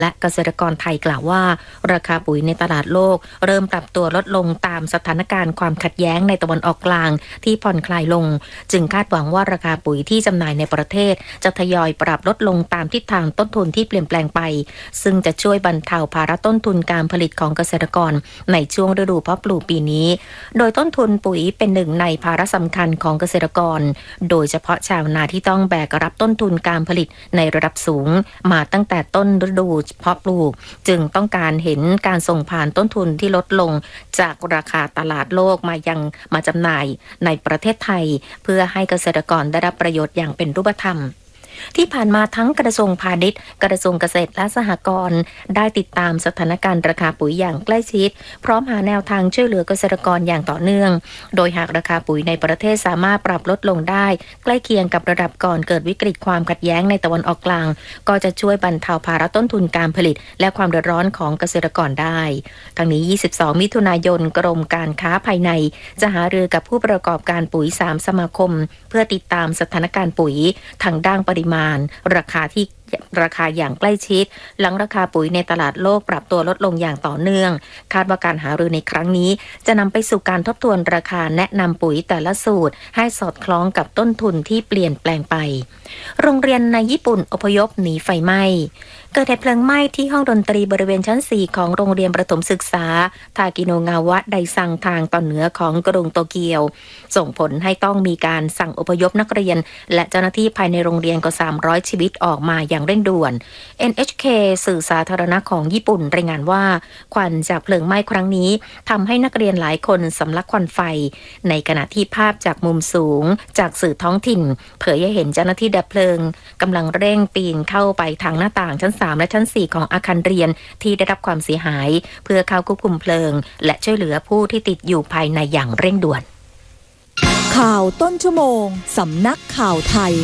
และเกษตรกรไทยกล่าวว่าราคาปุ๋ยในตลาดโลกเริ่มปรับตัวลดลงตามสถานการณ์ความขัดแย้งในตะวันออกกลางที่ผ่อนคลายลงจึงคาดหวังว่าราคาปุ๋ยที่จำหน่ายในประเทศจะทยอยปรับลดลงตามทิศทางต้นทุนที่เปลี่ยนแปลงไปซึ่งจะช่วยบรรเทาภาระต้นทุนการผลิตของเกษตรกรในช่วงฤดูเพาะปลูกปีนี้โดยต้นทุนปุ๋ยเป็นหนึ่งในภาระสำคัญของเกษตรกรโดยเฉพาะชาวนาที่ต้องแบกรับต้นทุนการผลิตในระดับสูงมาตั้งแต่ต้นฤดูเพาะปลูกจึงต้องการเห็นการส่งผ่านต้นทุนที่ลดลงจากราคาตลาดโลกมาจำหน่ายในประเทศไทยเพื่อให้เกษตรกรได้รับประโยชน์อย่างเป็นรูปธรรมที่ผ่านมาทั้งกระทรวงพาณิชย์กระทรวงเกษตรและสหกรณ์ได้ติดตามสถานการณ์ราคาปุ๋ยอย่างใกล้ชิดพร้อมหาแนวทางช่วยเหลือเกษตรกรอย่างต่อเนื่องโดยหากราคาปุ๋ยในประเทศสามารถปรับลดลงได้ใกล้เคียงกับระดับก่อนเกิดวิกฤตความขัดแย้งในตะวันออกกลางก็จะช่วยบรรเทาภาระต้นทุนการผลิตและความเดือดร้อนของเกษตรกรได้ทั้งนี้22มิถุนายนกรมการค้าภายในจะหารือกับผู้ประกอบการปุ๋ย3สมาคมเพื่อติดตามสถานการณ์ปุ๋ยทางด้านปริมาณราคาอย่างใกล้ชิดหลังราคาปุ๋ยในตลาดโลกปรับตัวลดลงอย่างต่อเนื่องคาดว่าการหารือในครั้งนี้จะนำไปสู่การทบทวนราคาแนะนำปุ๋ยแต่ละสูตรให้สอดคล้องกับต้นทุนที่เปลี่ยนแปลงไปโรงเรียนในญี่ปุ่นอพยพหนีไฟไหม้เกิดเหตุเพลิงไหม้ที่ห้องดนตรีบริเวณชั้น4ของโรงเรียนประถมศึกษาทากิโนงาวะไดซังทางตอนเหนือของกรุงโตเกียวส่งผลให้ต้องมีการสั่งอพยพนักเรียนและเจ้าหน้าที่ภายในโรงเรียนกว่า300ชีวิตออกมาอย่างเร่งด่วน NHK สื่อสาธารณะของญี่ปุ่นรายงานว่าควันจากเพลิงไหม้ครั้งนี้ทำให้นักเรียนหลายคนสำลักควันไฟในขณะที่ภาพจากมุมสูงจากสื่อท้องถิ่นเผยให้เห็นเจ้าหน้าที่ดับเพลิงกำลังเร่งปีนเข้าไปทางหน้าต่างชั้น3และชั้น4ของอาคารเรียนที่ได้รับความเสียหายเพื่อเข้าควบคุมเพลิงและช่วยเหลือผู้ที่ติดอยู่ภายในอย่างเร่งด่วนข่าวต้นชั่วโมงสำนักข่าวไทย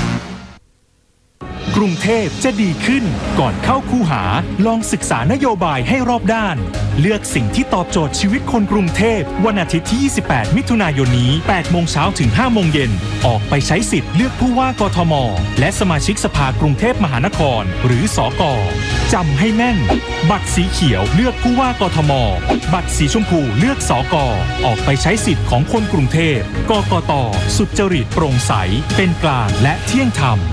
กรุงเทพจะดีขึ้นก่อนเข้าคูหาลองศึกษานโยบายให้รอบด้านเลือกสิ่งที่ตอบโจทย์ชีวิตคนกรุงเทพวันอาทิตย์ที่28มิถุนายนนี้ 8 โมงเช้าถึง 5 โมงเย็นออกไปใช้สิทธิ์เลือกผู้ว่ากทมและสมาชิกสภากรุงเทพมหานครหรือสก.จำให้แม่นบัตรสีเขียวเลือกผู้ว่ากทมบัตรสีชมพูเลือกสก.ออกไปใช้สิทธิ์ของคนกรุงเทพกกต.สุจริตโปร่งใสเป็นกลางและเที่ยงธรรม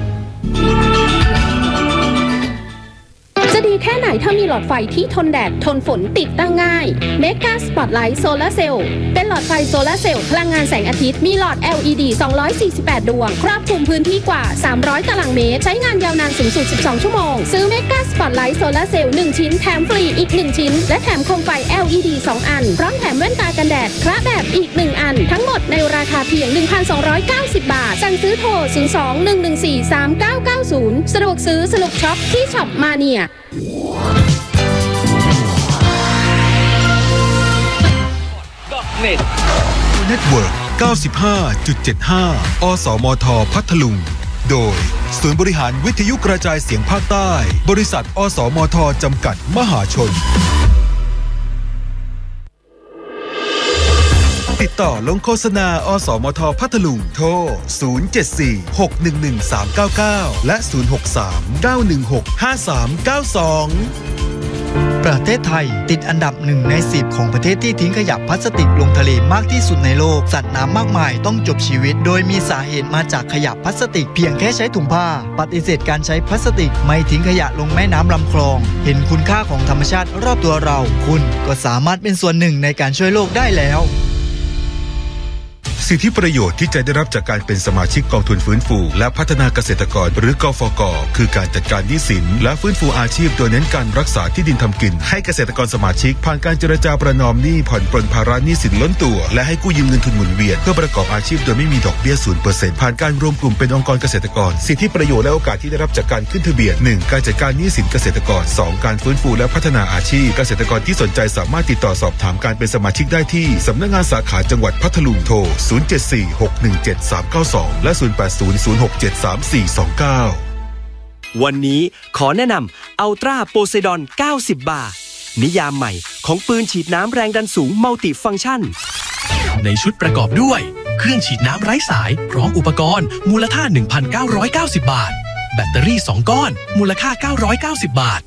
จะดีแค่ไหนถ้ามีหลอดไฟที่ทนแดดทนฝนติดตั้งง่าย Mega Spotlight Solar Cell เป็นหลอดไฟโซลาร์เซลล์พลังงานแสงอาทิตย์มีหลอด LED 248 ดวงครอบคลุมพื้นที่กว่า300ตารางเมตรใช้งานยาวนานสูงสุด12ชั่วโมงซื้อ Mega Spotlight Solar Cell 1 ชิ้นแถมฟรีอีก1ชิ้นและแถมโคมไฟ LED 2 อันพร้อมแถมแว่นตากันแดดคละแบบอีก1อันทั้งหมดในราคาเพียง 1,290 บาทสั่งซื้อโทร 02-114-3990 สะดวกซื้อสนุกช็อปที่ช็อปมาเนียเน็ตเวิร์ก 95.75 อสมท พัทลุงโดยศูนย์บริหารวิทยุกระจายเสียงภาคใต้บริษัทอสมท จำกัดมหาชนติดต่อลงโฆษณาอสมท พัทลุงโทร 074-611-399 และ 063-916-5392 ประเทศไทยติดอันดับ1 ใน 10ของประเทศที่ทิ้งขยะพลาสติกลงทะเลมากที่สุดในโลกสัตว์น้ำมากมายต้องจบชีวิตโดยมีสาเหตุมาจากขยะพลาสติกเพียงแค่ใช้ถุงผ้าปฏิเสธการใช้พลาสติกไม่ทิ้งขยะลงแม่น้ำลำคลองเห็นคุณค่าของธรรมชาติรอบตัวเราคุณก็สามารถเป็นส่วนหนึ่งในการช่วยโลกได้แล้วสิทธิประโยชน์ที่จะได้รับจากการเป็นสมาชิกกองทุนฟื้นฟูและพัฒนาเกษตรกรหรือกฟก.คือการจัดการหนี้สินและฟื้นฟูอาชีพโดยเน้นการรักษาที่ดินทำกินให้เกษตรกรสมาชิกผ่านการเจรจาประนอมหนี้ผ่อนปรนภาระหนี้สินล้นตัวและให้กู้ยืมเงินทุนหมุนเวียนเพื่อประกอบอาชีพโดยไม่มีดอกเบี้ย 0% ผ่านการรวมกลุ่มเป็นองค์กรเกษตรกรสิทธิประโยชน์และโอกาสที่ได้รับจากการขึ้นทะเบียน 1. การจัดการหนี้สินเกษตรกร 2. การฟื้นฟูและพัฒนาอาชีพเกษตรกรที่สนใจสามารถติดต่อสอบถามการเป็นสมาชิกได้ที่สำนักงานสาขาจังหวัดพัทลุงโทร 074-617-392 และ 0800673429 วันนี้ขอแนะนำอัลตราโพไซดอน90 บาร์นิยามใหม่ของปืนฉีดน้ำแรงดันสูงมัลติฟังก์ชันในชุดประกอบด้วยเครื่องฉีดน้ำไร้สายพร้อมอุปกรณ์มูลค่า 1,990 บาทแบตเตอรี่2ก้อนมูลค่า990 บาท